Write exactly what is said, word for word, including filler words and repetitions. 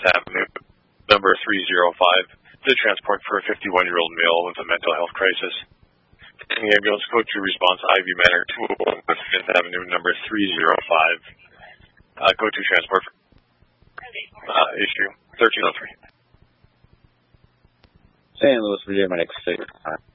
Avenue, number three oh five, to transport for a fifty-one-year-old male with a mental health crisis. The ambulance, go to response Ivy Manor, two oh one West fifth Avenue, number three oh five. Uh, go to transport for uh, issue thirteen oh three. Saint Louis, Virginia, my next figure.